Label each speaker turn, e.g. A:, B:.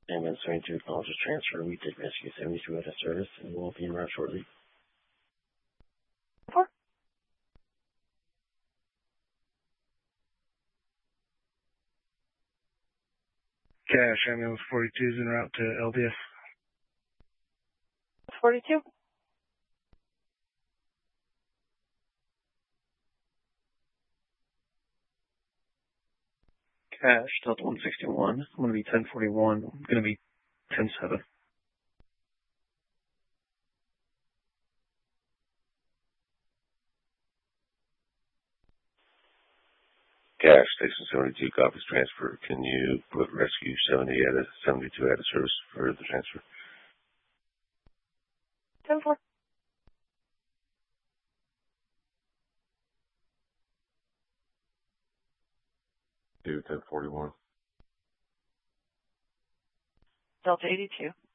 A: Ambulance 22 acknowledges transfer. We take rescue 72 out of service and will be en route shortly.
B: 4.
C: Cash, Ambulance 42 is en route to LDS.
B: 42.
A: Cash, Delta 161. I'm going to be 1041. I'm going to be 107.
D: Cash, Station 72, copies transfer. Can you put rescue 72 out of service for the transfer?
B: 10-4.
D: Do 1041.
B: Delta 82.